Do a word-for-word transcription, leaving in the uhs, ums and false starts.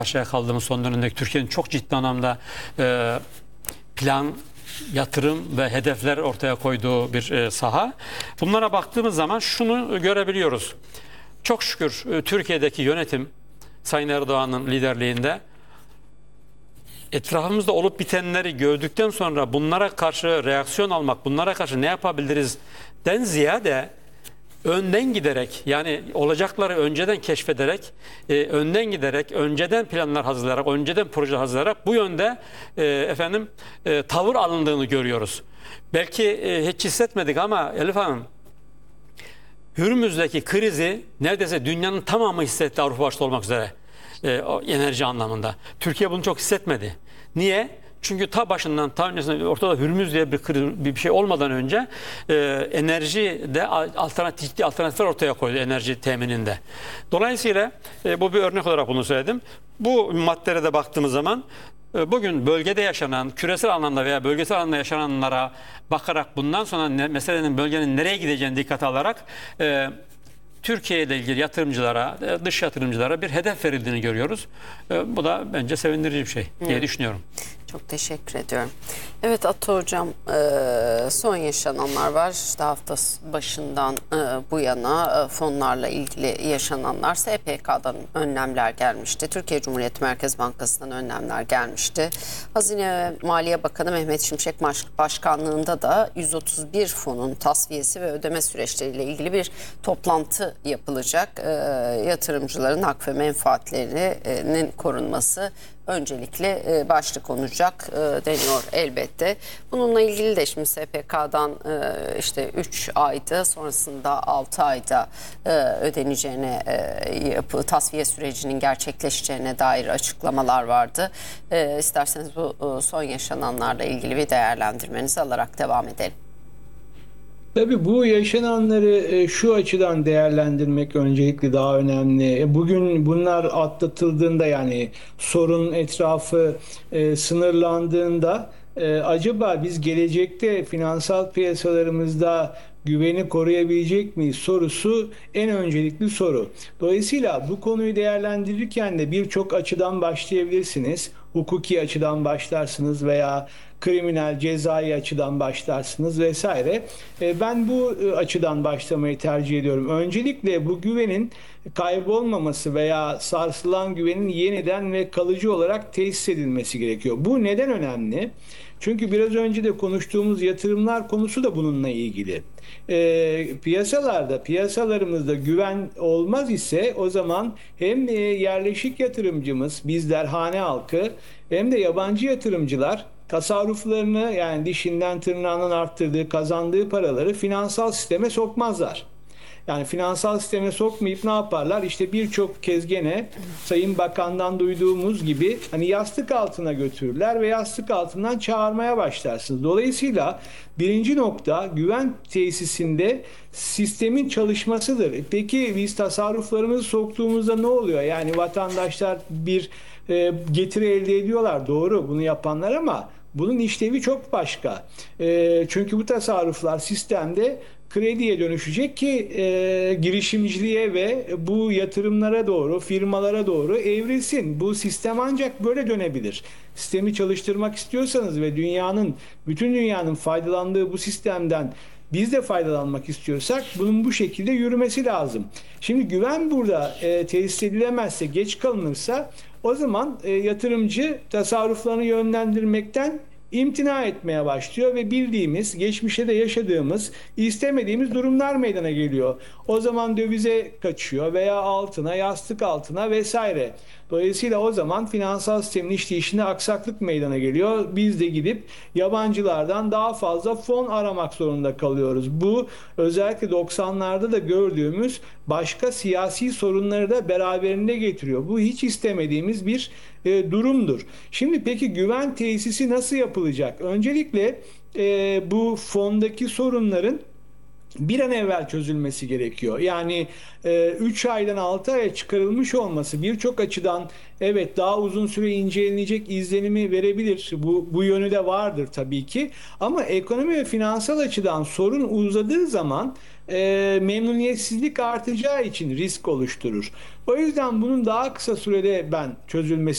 karşıya kaldığımız son dönemdeki Türkiye'nin çok ciddi anlamda e, plan, yatırım ve hedefler ortaya koyduğu bir e, saha. Bunlara baktığımız zaman şunu görebiliyoruz. Çok şükür e, Türkiye'deki yönetim Sayın Erdoğan'ın liderliğinde etrafımızda olup bitenleri gördükten sonra bunlara karşı reaksiyon almak, bunlara karşı ne yapabiliriz den ziyade önden giderek, yani olacakları önceden keşfederek, e, önden giderek, önceden planlar hazırlayarak, önceden proje hazırlayarak bu yönde e, efendim e, tavır alındığını görüyoruz. Belki e, hiç hissetmedik ama Elif Hanım, Hürmüz'deki krizi neredeyse dünyanın tamamı hissetti, Avrupa başta olmak üzere e, o enerji anlamında. Türkiye bunu çok hissetmedi. Niye? Çünkü ta başından, ta öncesinde ortada Hürmüz diye bir, bir şey olmadan önce e, enerji de alternatif, ciddi alternatifler ortaya koydu enerji temininde. Dolayısıyla e, bu bir örnek olarak bunu söyledim. Bu maddelere de baktığımız zaman e, bugün bölgede yaşanan, küresel anlamda veya bölgesel anlamda yaşananlara bakarak bundan sonra ne, meselenin, bölgenin nereye gideceğini dikkate alarak e, Türkiye ile ilgili yatırımcılara, dış yatırımcılara bir hedef verildiğini görüyoruz. Bu da bence sevindirici bir şey diye evet. düşünüyorum. Çok teşekkür ediyorum. Evet Ata Hocam, son yaşananlar var. İşte hafta başından bu yana fonlarla ilgili yaşananlar, S P K'dan önlemler gelmişti. Türkiye Cumhuriyet Merkez Bankası'ndan önlemler gelmişti. Hazine ve Maliye Bakanı Mehmet Şimşek Başkanlığında da yüz otuz bir fonun tasfiyesi ve ödeme süreçleriyle ilgili bir toplantı yapılacak. Yatırımcıların hak ve menfaatlerinin korunması öncelikle e, başlık olacak e, deniyor elbette. Bununla ilgili de şimdi S P K'dan e, işte üç ayda, sonrasında altı ayda e, ödeneceğine, e, yapı, tasfiye sürecinin gerçekleşeceğine dair açıklamalar vardı. E, isterseniz bu e, son yaşananlarla ilgili bir değerlendirmenizi alarak devam edelim. Tabii bu yaşananları şu açıdan değerlendirmek öncelikle daha önemli. Bugün bunlar atlatıldığında, yani sorun etrafı e, sınırlandığında e, acaba biz gelecekte finansal piyasalarımızda güveni koruyabilecek miyiz sorusu en öncelikli soru. Dolayısıyla bu konuyu değerlendirirken de birçok açıdan başlayabilirsiniz. Hukuki açıdan başlarsınız veya kriminal, cezai açıdan başlarsınız vesaire. Ben bu açıdan başlamayı tercih ediyorum. Öncelikle bu güvenin kaybolmaması veya sarsılan güvenin yeniden ve kalıcı olarak tesis edilmesi gerekiyor. Bu neden önemli? Çünkü biraz önce de konuştuğumuz yatırımlar konusu da bununla ilgili. E, piyasalarda, piyasalarımızda güven olmaz ise o zaman hem e, yerleşik yatırımcımız, bizler, hane halkı, hem de yabancı yatırımcılar tasarruflarını, yani dişinden tırnağından arttırdığı, kazandığı paraları finansal sisteme sokmazlar. Yani finansal sisteme sokmayıp ne yaparlar? İşte birçok kez gene Sayın Bakan'dan duyduğumuz gibi hani yastık altına götürürler ve yastık altından çağırmaya başlarsınız. Dolayısıyla birinci nokta güven tesisinde sistemin çalışmasıdır. Peki biz tasarruflarımızı soktuğumuzda ne oluyor? Yani vatandaşlar bir e, getiri elde ediyorlar. Doğru, bunu yapanlar, ama bunun işlevi çok başka. E, çünkü bu tasarruflar sistemde krediye dönüşecek ki e, girişimciliğe ve bu yatırımlara doğru, firmalara doğru evrilsin. Bu sistem ancak böyle dönebilir. Sistemi çalıştırmak istiyorsanız ve dünyanın, bütün dünyanın faydalandığı bu sistemden biz de faydalanmak istiyorsak bunun bu şekilde yürümesi lazım. Şimdi güven burada e, tesis edilemezse, geç kalınırsa o zaman e, yatırımcı tasarruflarını yönlendirmekten imtina etmeye başlıyor ve bildiğimiz, geçmişte de yaşadığımız, istemediğimiz durumlar meydana geliyor. O zaman dövize kaçıyor veya altına, yastık altına vesaire. Dolayısıyla o zaman finansal sistemin işleyişinde aksaklık meydana geliyor. Biz de gidip yabancılardan daha fazla fon aramak zorunda kalıyoruz. Bu özellikle doksanlarda da gördüğümüz başka siyasi sorunları da beraberinde getiriyor. Bu hiç istemediğimiz bir e, durumdur. Şimdi peki güven tesisi nasıl yapılacak? Öncelikle e, bu fondaki sorunların bir an evvel çözülmesi gerekiyor. Yani üç aydan altı aya çıkarılmış olması birçok açıdan evet daha uzun süre incelenecek izlenimi verebilir. Bu, bu yönü de vardır tabii ki. Ama ekonomi ve finansal açıdan sorun uzadığı zaman e, memnuniyetsizlik artacağı için risk oluşturur. O yüzden bunun daha kısa sürede ben çözülmesi